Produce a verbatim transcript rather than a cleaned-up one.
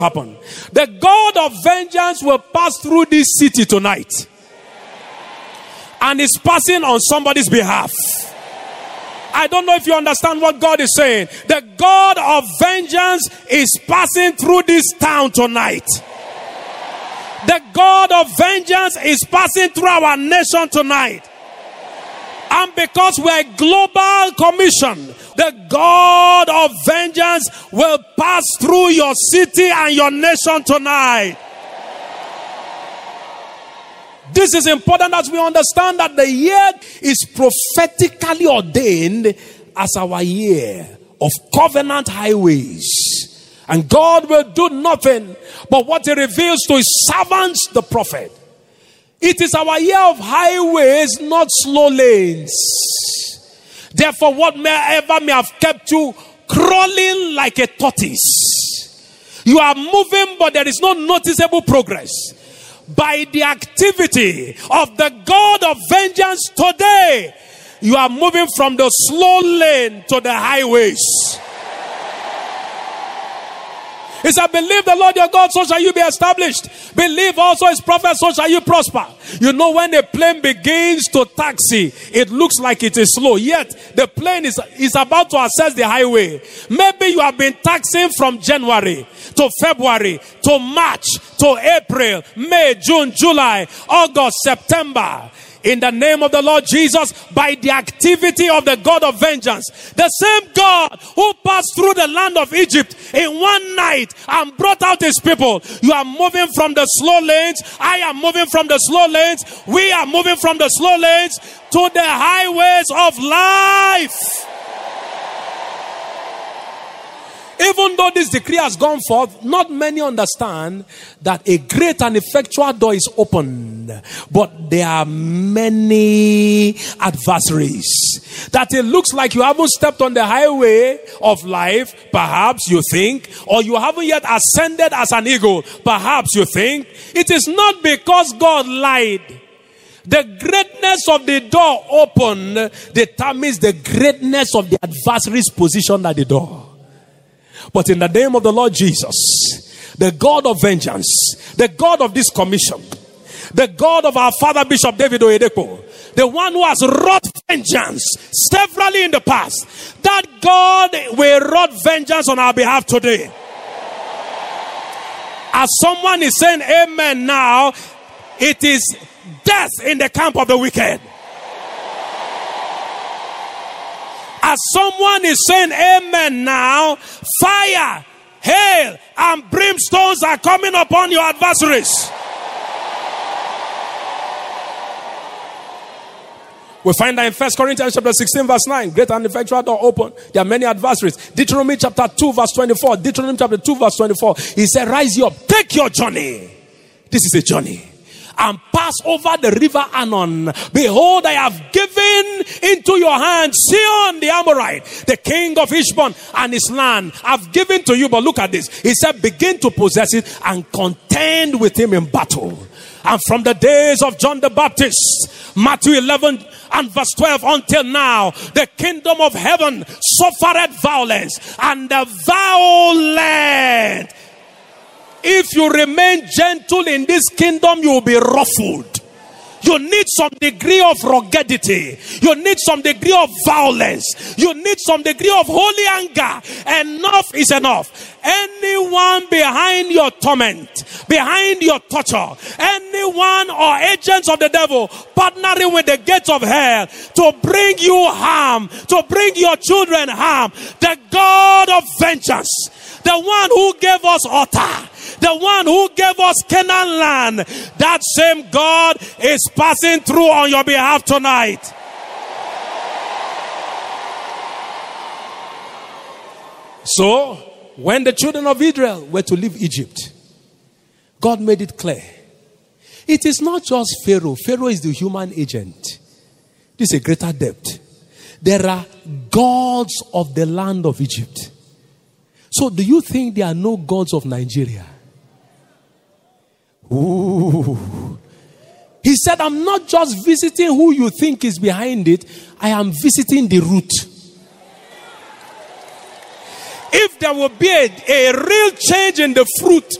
happen. The God of vengeance will pass through this city tonight. And is passing on somebody's behalf. I don't know if you understand what God is saying. The God of vengeance is passing through this town tonight. The God of vengeance is passing through our nation tonight. And because we're a global commission, the God of vengeance will pass through your city and your nation tonight. This is important as we understand that the year is prophetically ordained as our year of covenant highways. And God will do nothing but what he reveals to his servants, the prophet. It is our year of highways, not slow lanes. Therefore, whatever may have kept you crawling like a tortoise, you are moving, but there is no noticeable progress. By the activity of the God of vengeance today, you are moving from the slow lane to the highways. He said, believe the Lord your God, so shall you be established. Believe also his prophet, so shall you prosper. You know, when a plane begins to taxi, it looks like it is slow. Yet, the plane is, is about to access the highway. Maybe you have been taxiing from January to February to March to April, May, June, July, August, September. In the name of the Lord Jesus, by the activity of the God of vengeance, the same God who passed through the land of Egypt in one night and brought out his people, you are moving from the slow lanes. I am moving from the slow lanes. We are moving from the slow lanes to the highways of life. Even though this decree has gone forth, not many understand that a great and effectual door is opened. But there are many adversaries. That it looks like you haven't stepped on the highway of life, perhaps you think, or you haven't yet ascended as an eagle, perhaps you think. It is not because God lied. The greatness of the door opened determines the greatness of the adversary's position at the door. But in the name of the Lord Jesus, the God of vengeance, the God of this commission, the God of our father Bishop David Oyedepo, the one who has wrought vengeance severally in the past, that God will wrought vengeance on our behalf today. As someone is saying amen now, it is death in the camp of the wicked. As someone is saying amen now, fire, hail, and brimstones are coming upon your adversaries. We find that in First Corinthians chapter sixteen verse nine, great and effectual door open. There are many adversaries. Deuteronomy chapter two verse twenty-four. Deuteronomy chapter two verse twenty-four. He said, rise you up, take your journey. This is a journey. And pass over the river Arnon. Behold, I have given into your hand Sihon the Amorite, the king of Heshbon, and his land. I've given to you, but look at this. He said, begin to possess it and contend with him in battle. And from the days of John the Baptist, Matthew eleven and verse twelve, until now, the kingdom of heaven suffered violence, and the violent. If you remain gentle in this kingdom, you will be ruffled. You need some degree of ruggedity. You need some degree of violence. You need some degree of holy anger. Enough is enough. Anyone behind your torment, behind your torture, anyone or agents of the devil partnering with the gates of hell to bring you harm, to bring your children harm, the God of vengeance, the one who gave us Otta, the one who gave us Canaan land, that same God is passing through on your behalf tonight. So, when the children of Israel were to leave Egypt, God made it clear. It is not just Pharaoh. Pharaoh is the human agent. This is a greater depth. There are gods of the land of Egypt. So do you think there are no gods of Nigeria? Ooh. He said, I'm not just visiting who you think is behind it. I am visiting the root. if there will be a, a real change in the fruit